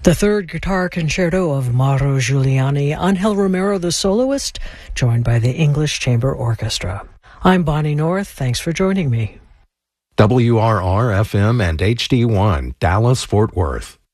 The third guitar concerto of Mauro Giuliani, Angel Romero the soloist, joined by the English Chamber Orchestra. I'm Bonnie North. Thanks for joining me. WRR-FM and HD1, Dallas-Fort Worth.